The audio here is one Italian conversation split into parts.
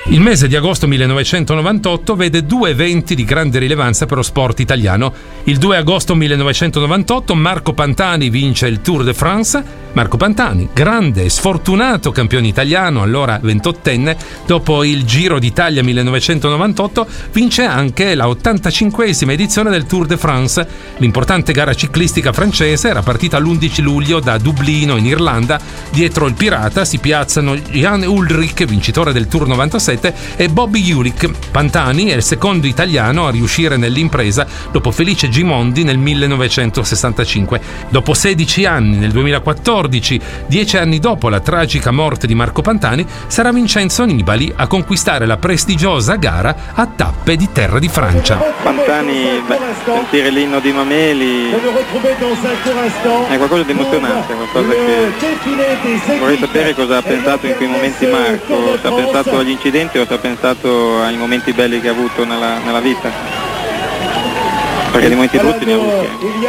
Il mese di agosto 1998 vede due eventi di grande rilevanza per lo sport italiano. Il 2 agosto 1998 Marco Pantani vince il Tour de France. Marco Pantani, grande e sfortunato campione italiano, allora 28enne, dopo il Giro d'Italia 1998 vince anche la 85esima edizione del Tour de France. L'importante gara ciclistica francese era partita l'11 luglio da Dublino in Irlanda. Dietro il pirata si piazzano Jan Ullrich, vincitore del Tour 97, e Bobby Julich. Pantani è il secondo italiano a riuscire nell'impresa dopo Felice Gimondi nel 1965. Dopo 16 anni, nel 2014, 10 anni dopo la tragica morte di Marco Pantani, sarà Vincenzo Nibali a conquistare la prestigiosa gara a tappe di terra di Francia. Pantani, sentire l'inno di Mameli è qualcosa di emozionante, qualcosa che vorrei sapere cosa ha pensato in quei momenti Marco, se ha pensato agli incidenti o se ha pensato ai momenti belli che ha avuto nella vita. Perché di momenti brutti ne ha avuti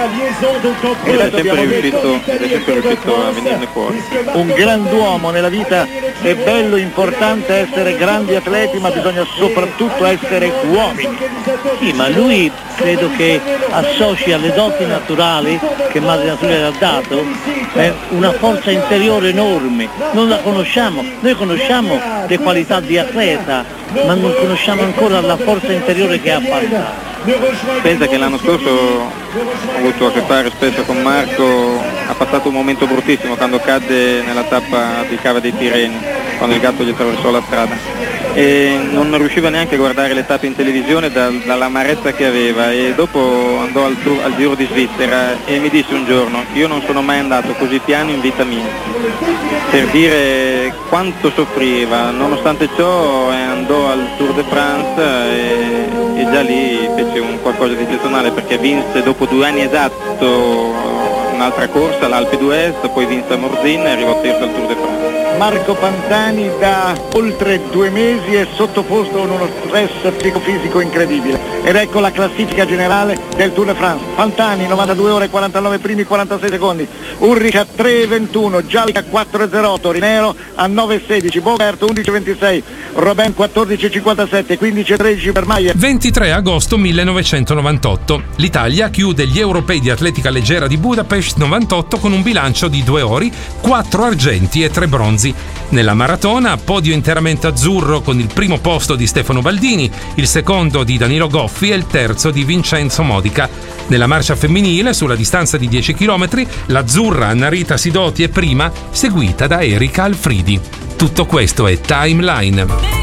ed è sempre riuscito a venirne fuori. Un grand'uomo nella vita è bello, importante essere grandi atleti, ma bisogna soprattutto essere uomini. Sì, ma lui credo che associ alle doti naturali che Madre Natura gli ha dato una forza interiore enorme. Non la conosciamo, noi conosciamo le qualità di atleta, ma non conosciamo ancora la forza interiore che ha passato. Pensa che l'anno scorso ho avuto a che fare spesso con Marco, ha passato un momento bruttissimo quando cadde nella tappa di Cava dei Tirreni, quando il gatto gli attraversò la strada e non riusciva neanche a guardare le tappe in televisione dall'amarezza che aveva, e dopo andò al Giro di Svizzera e mi disse un giorno: io non sono mai andato così piano in vita mia, per dire quanto soffriva. Nonostante ciò andò al Tour de France e già lì fece un qualcosa di eccezionale, perché vinse dopo 2 anni esatto un'altra corsa, l'Alpe d'Huez, poi vinse a Morzine e arrivò terzo al Tour de France. Marco Pantani da oltre 2 mesi è sottoposto a uno stress psicofisico incredibile, ed ecco la classifica generale del Tour de France. Pantani 92 ore 49 primi 46 secondi, Ullrich a 3:21, Jallik a 4:08, Rinero a 9:16, Bogert 11:26, Robben 14:57, 15:13 per Mayer. 23 agosto 1998 l'Italia chiude gli europei di atletica leggera di Budapest 98 con un bilancio di 2 ori, 4 argenti e 3 bronzi. Nella maratona, podio interamente azzurro con il primo posto di Stefano Baldini, il secondo di Danilo Goffi e il terzo di Vincenzo Modica. Nella marcia femminile, sulla distanza di 10 km, l'azzurra Annarita Sidoti è prima, seguita da Erika Alfridi. Tutto questo è Timeline.